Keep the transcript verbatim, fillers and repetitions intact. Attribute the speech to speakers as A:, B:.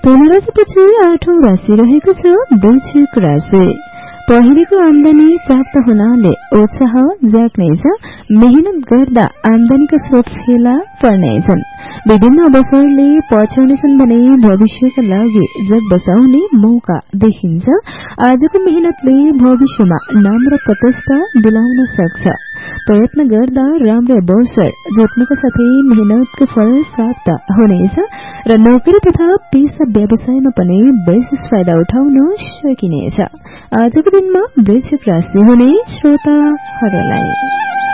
A: धनुराशिपछि आठौं राशि रहेको छ वृश्चिक राशि। पहिलेको आमदानी प्राप्त हुनाले उत्साह जाग्नेछ। मेहनत गर्दा आमदानीका स्रोत फेला पर्नेछन्। विभिन्न अवसरले पछ्याउनेछन् भने भविष्यका लागि जग बसाउने मौका देखिन्छ। आजको मेहनतले भविष्यमा नाम र प्रतिष्ठा दिलाउन सक्छ। प्रयत्न गर्दा राम्रो अवसर जुट्नुका साथै मेहनतको फल प्राप्त हुनेछ र नोकरी तथा पेसा व्यवसायमा पनि विशेष फाइदा उठाउन सकिनेछ। आजको दिनमा वृश्चिक राशि हुने श्रोताहरूलाई